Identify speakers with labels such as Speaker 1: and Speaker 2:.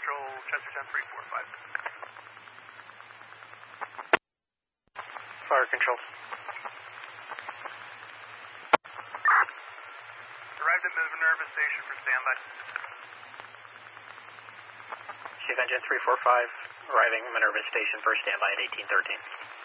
Speaker 1: Central, Chesterton 345.
Speaker 2: Fire control.
Speaker 1: Arrived at Minerva Station for standby.
Speaker 2: Chief Engine 345, arriving Minerva Station for standby at 1813.